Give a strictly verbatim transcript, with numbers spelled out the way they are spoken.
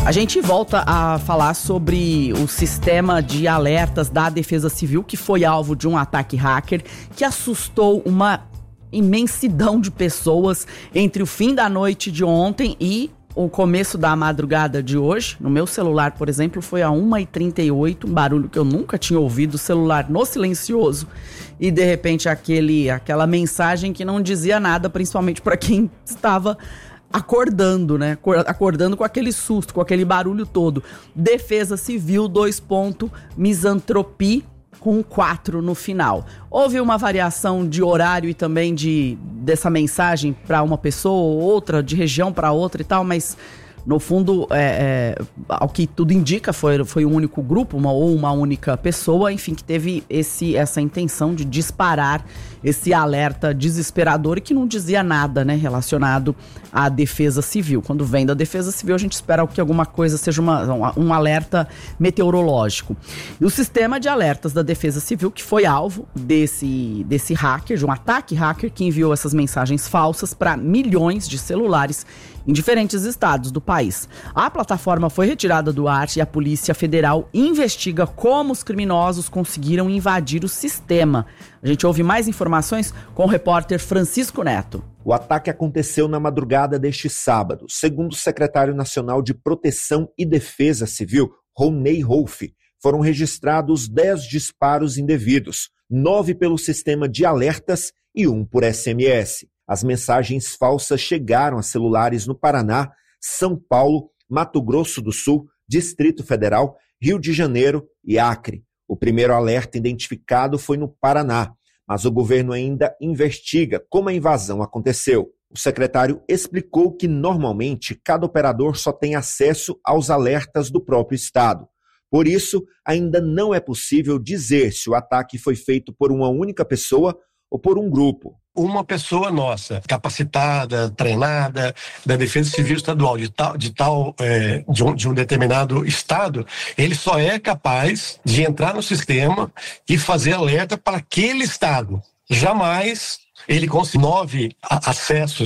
A gente volta a falar sobre o sistema de alertas da Defesa Civil, que foi alvo de um ataque hacker que assustou uma imensidão de pessoas entre o fim da noite de ontem e o começo da madrugada de hoje. No meu celular, por exemplo, foi a uma e trinta e oito, um barulho que eu nunca tinha ouvido, o celular no silencioso, e de repente aquele, aquela mensagem que não dizia nada, principalmente para quem estava acordando, né? Acordando com aquele susto, com aquele barulho todo. Defesa Civil, dois pontos, Misantropia, com quatro no final. Houve uma variação de horário e também de, dessa mensagem para uma pessoa ou outra, de região para outra e tal, mas no fundo, é, é, ao que tudo indica, foi, foi um único grupo, uma, ou uma única pessoa, enfim, que teve esse, essa intenção de disparar esse alerta desesperador e que não dizia nada, né, relacionado à Defesa Civil. Quando vem da Defesa Civil, a gente espera que alguma coisa seja uma, um alerta meteorológico. E o sistema de alertas da Defesa Civil, que foi alvo desse, desse hacker, de um ataque hacker que enviou essas mensagens falsas para milhões de celulares em diferentes estados do país. A plataforma foi retirada do ar e a Polícia Federal investiga como os criminosos conseguiram invadir o sistema. A gente ouve mais informações com o repórter Francisco Neto. O ataque aconteceu na madrugada deste sábado. Segundo o secretário nacional de Proteção e Defesa Civil, Ronei Rolfe, foram registrados dez disparos indevidos, nove pelo sistema de alertas e um por S M S. As mensagens falsas chegaram a celulares no Paraná, São Paulo, Mato Grosso do Sul, Distrito Federal, Rio de Janeiro e Acre. O primeiro alerta identificado foi no Paraná, mas o governo ainda investiga como a invasão aconteceu. O secretário explicou que normalmente cada operador só tem acesso aos alertas do próprio estado. Por isso, ainda não é possível dizer se o ataque foi feito por uma única pessoa ou por um grupo. Uma pessoa nossa, capacitada, treinada, da Defesa Civil Estadual, de tal, de, tal é, de, um, de um determinado estado, ele só é capaz de entrar no sistema e fazer alerta para aquele estado. Jamais ele consegue nove acessos